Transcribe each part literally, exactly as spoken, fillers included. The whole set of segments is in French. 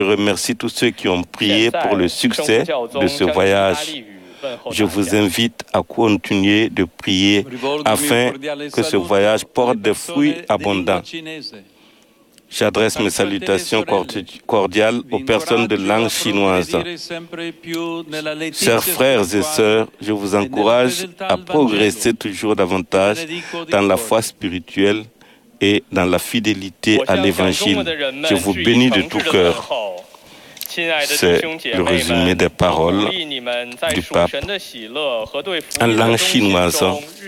Je remercie tous ceux qui ont prié pour le succès de ce voyage. Je vous invite à continuer de prier afin que ce voyage porte des fruits abondants. J'adresse mes salutations cordiales aux personnes de langue chinoise. Chers frères et sœurs, je vous encourage à progresser toujours davantage dans la foi spirituelle et dans la fidélité à l'Évangile. Je vous bénis de tout cœur. C'est le résumé des paroles du pape en langue chinoise.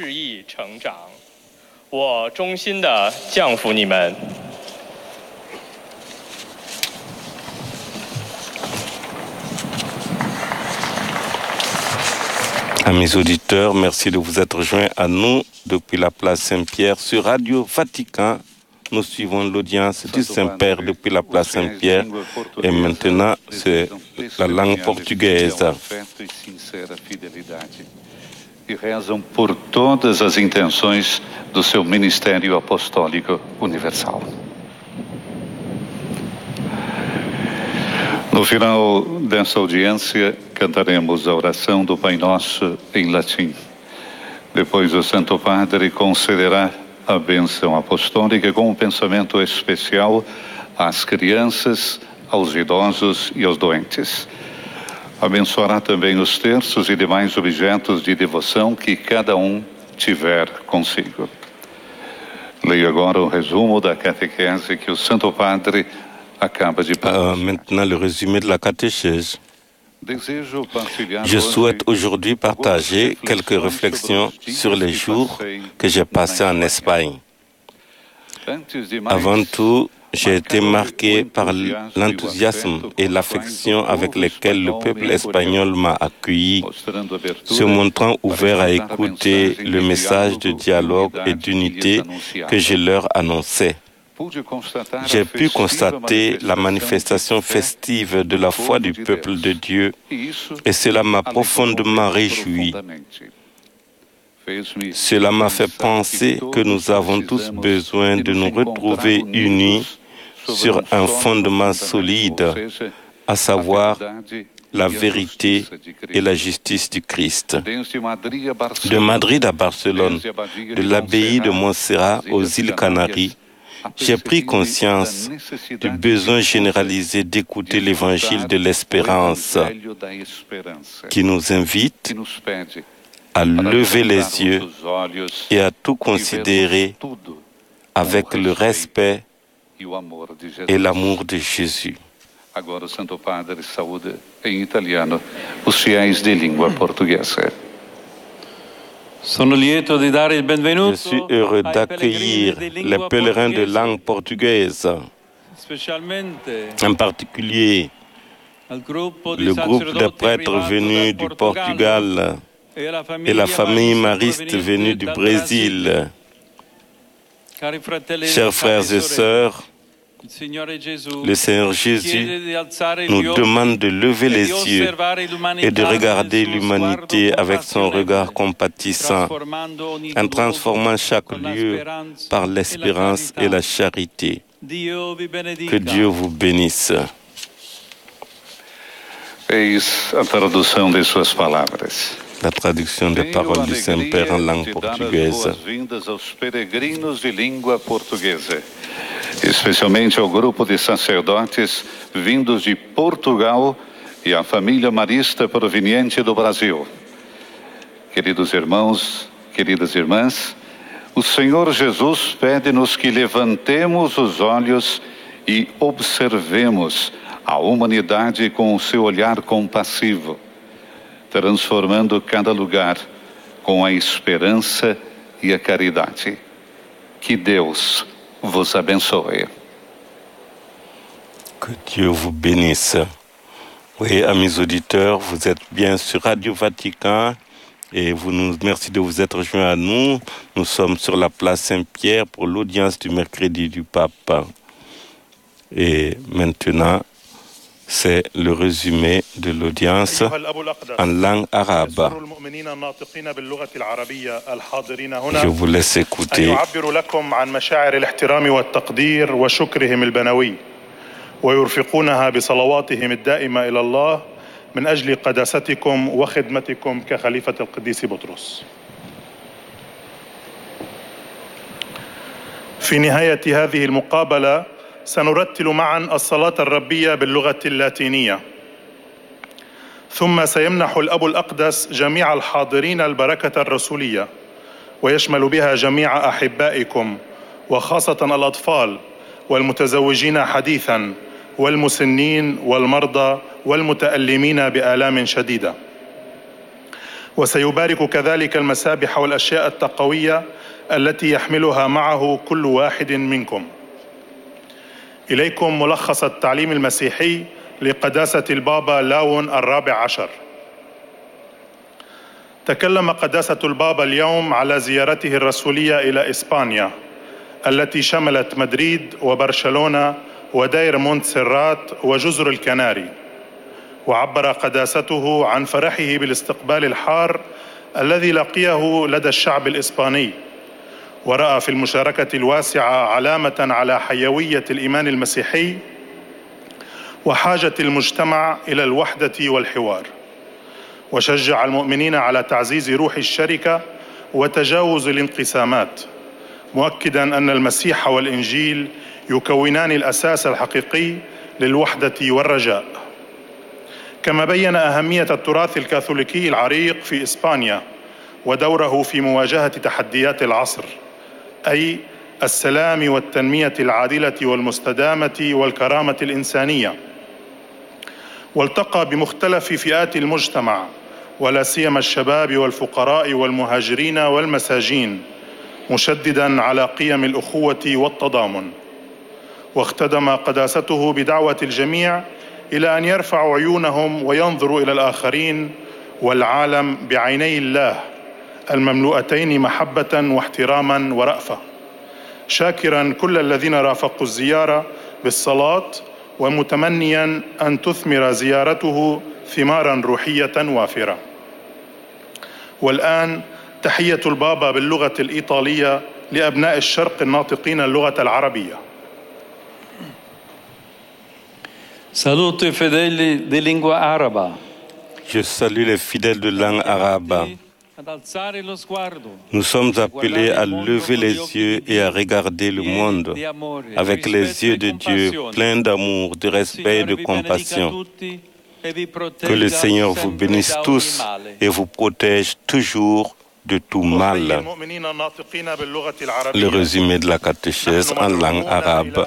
Amis auditeurs, merci de vous être joints à nous depuis la place Saint-Pierre sur Radio Vatican. Nous suivons l'audience du Saint-Père depuis la place Saint-Pierre et maintenant c'est la langue portugaise. E rezam por todas as intenções do seu ministério apostólico universal. No final dessa audiência, cantaremos a oração do Pai Nosso em latim. Depois o Santo Padre concederá a bênção apostólica com um pensamento especial às crianças, aos idosos e aos doentes. Abençoará também os terços e demais objetos de devoção que cada um tiver consigo. Leio agora o resumo da catequese que o Santo Padre acaba de euh, Maintenant le résumé de la catéchèse. Je souhaite aujourd'hui partager quelques réflexions sur les jours que j'ai passés en Espagne. Avant tout, j'ai été marqué par l'enthousiasme et l'affection avec lesquels le peuple espagnol m'a accueilli, se montrant ouvert à écouter le message de dialogue et d'unité que je leur annonçais. J'ai pu constater la manifestation festive de la foi du peuple de Dieu et cela m'a profondément réjoui. Cela m'a fait penser que nous avons tous besoin de nous retrouver unis sur un fondement solide, à savoir la vérité et la justice du Christ. De Madrid à Barcelone, de l'abbaye de Montserrat aux îles Canaries, j'ai pris conscience du besoin généralisé d'écouter l'évangile de l'espérance qui nous invite à lever les yeux et à tout considérer avec le respect et l'amour de Jésus. Agora o Santo Padre saúde em italiano os fiéis de língua portuguesa. Je suis heureux d'accueillir les pèlerins de langue portugaise, en particulier le groupe de prêtres venus du Portugal et la famille mariste venue du Brésil. Chers frères et sœurs, le Seigneur Jésus nous demande de lever les yeux et de regarder l'humanité avec son regard compatissant, en transformant chaque lieu par l'espérance et la charité. Que Dieu vous bénisse. Eis a tradução de suas palavras. La traduction des paroles du Saint-Père en langue portugaise. Boas-vindas aos peregrinos de língua portuguesa, especialmente ao grupo de sacerdotes vindos de Portugal e à família marista proveniente do Brasil. Queridos irmãos, queridas irmãs, o Senhor Jesus pede-nos que levantemos os olhos e observemos a humanidade com o seu olhar compassivo, transformando cada lugar com a esperança e a caridade. Que Deus vous abençoe. Que Dieu vous bénisse. Oui, amis auditeurs, vous êtes bien sur Radio Vatican et vous nous merci de vous être joints à nous. Nous sommes sur la place Saint-Pierre pour l'audience du mercredi du pape. Et maintenant, c'est le résumé de l'audience en langue arabe. Je vous laisse écouter. ويرفقونها بصلواتهم الدائمة إلى الله من أجل قداستكم وخدمتكم كخليفة القديس بطرس. في نهاية هذه المقابلة سنرتل معا الصلاة الربية باللغة اللاتينية، ثم سيمنح الأب الأقدس جميع الحاضرين البركة الرسولية، ويشمل بها جميع أحبائكم وخاصة الأطفال والمتزوجين حديثاً والمسنين والمرضى والمتألمين بآلام شديدة. وسيبارك كذلك المسابح والأشياء التقوية التي يحملها معه كل واحد منكم. إليكم ملخص التعليم المسيحي لقداسة البابا لاون الرابع عشر. تكلم قداسة البابا اليوم على زيارته الرسولية إلى إسبانيا التي شملت مدريد وبرشلونة ودير مونتسيرات وجزر الكناري، وعبر قداسته عن فرحه بالاستقبال الحار الذي لقيه لدى الشعب الإسباني، ورأى في المشاركة الواسعة علامة على حيوية الإيمان المسيحي وحاجة المجتمع إلى الوحدة والحوار، وشجع المؤمنين على تعزيز روح الشركة وتجاوز الانقسامات، مؤكداً أن المسيح والإنجيل يكونان الأساس الحقيقي للوحدة والرجاء. كما بين أهمية التراث الكاثوليكي العريق في إسبانيا ودوره في مواجهة تحديات العصر، أي السلام والتنمية العادلة والمستدامة والكرامة الإنسانية. والتقى بمختلف فئات المجتمع ولا سيما الشباب والفقراء والمهاجرين والمساجين، مشدداً على قيم الأخوة والتضامن. واختدم قداسته بدعوة الجميع إلى أن يرفعوا عيونهم وينظروا إلى الآخرين والعالم بعيني الله المملوءتين محبة واحتراما ورأفة، شاكرا كل الذين رافقوا الزيارة بالصلاة ومتمنيا أن تثمر زيارته ثمارا روحية وافرة. والآن تحية البابا باللغة الإيطالية لأبناء الشرق الناطقين اللغة العربية. Saluto i fedeli di lingua araba. Je salue les fidèles de langue arabe. Nous sommes appelés à lever les yeux et à regarder le monde avec les yeux de Dieu, pleins d'amour, de respect et de compassion. Que le Seigneur vous bénisse tous et vous protège toujours de tout mal. Le résumé de la catéchèse en langue arabe.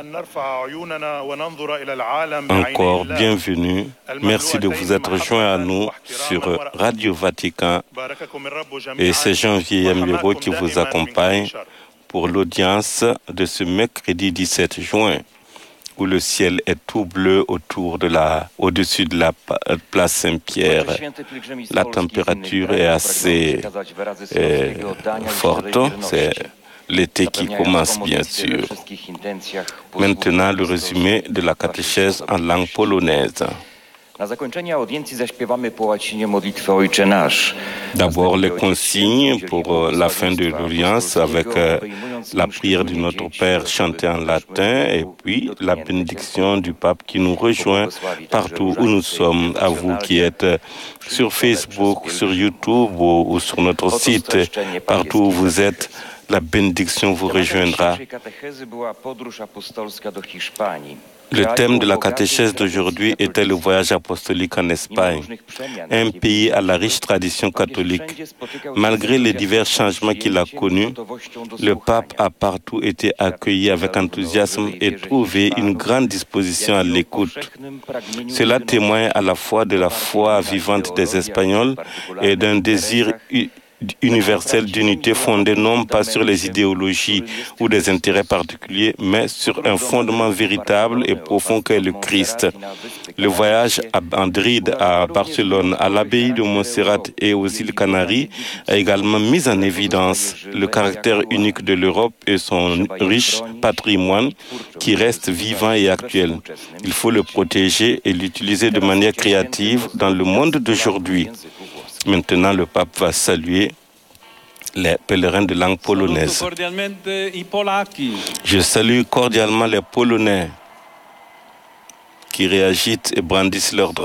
Encore bienvenue. Merci de vous être joints à nous sur Radio Vatican et c'est Jean-Vier Yamiro qui vous accompagne pour l'audience de ce mercredi dix-sept juin, où le ciel est tout bleu autour de la, au-dessus de la place Saint-Pierre. La température est assez euh, forte, c'est l'été qui commence bien sûr. Maintenant, le résumé de la catéchèse en langue polonaise. D'abord, les consignes pour la fin de l'audience avec la prière de notre Père chantée en latin et puis la bénédiction du pape qui nous rejoint partout où nous sommes. À vous qui êtes sur Facebook, sur YouTube ou, ou sur notre site, partout où vous êtes, la bénédiction vous rejoindra. Le thème de la catéchèse d'aujourd'hui était le voyage apostolique en Espagne, un pays à la riche tradition catholique. Malgré les divers changements qu'il a connus, le pape a partout été accueilli avec enthousiasme et trouvé une grande disposition à l'écoute. Cela témoigne à la fois de la foi vivante des Espagnols et d'un désir universelle d'unité fondée non pas sur les idéologies ou des intérêts particuliers, mais sur un fondement véritable et profond qu'est le Christ. Le voyage à Madrid, à Barcelone, à l'abbaye de Montserrat et aux îles Canaries a également mis en évidence le caractère unique de l'Europe et son riche patrimoine qui reste vivant et actuel. Il faut le protéger et l'utiliser de manière créative dans le monde d'aujourd'hui. Maintenant, le pape va saluer les pèlerins de langue polonaise. Je salue cordialement les Polonais. qui réagitent et brandissent leurs